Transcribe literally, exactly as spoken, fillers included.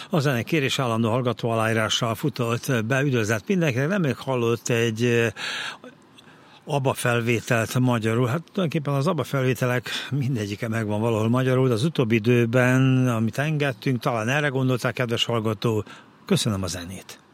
A zenekérés állandó hallgató aláírással futott be, üdvözlet mindenkinek, nem még hallott egy ABBA felvételt magyarul. Hát tulajdonképpen az ABBA felvételek mindegyike megvan valahol magyarul, de az utóbbi időben, amit engedtünk, talán erre gondolták, kedves hallgató, köszönöm a zenét.